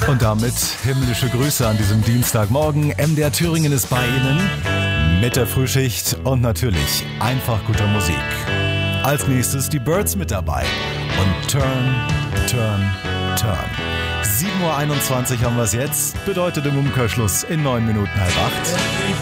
Und damit himmlische Grüße an diesem Dienstagmorgen. MDR Thüringen ist bei Ihnen mit der Frühschicht und natürlich einfach guter Musik. Als nächstes die Birds mit dabei und Turn, Turn, Turn. 7.21 Uhr haben wir es jetzt, bedeutet im Umkehrschluss in 9 Minuten 7:30.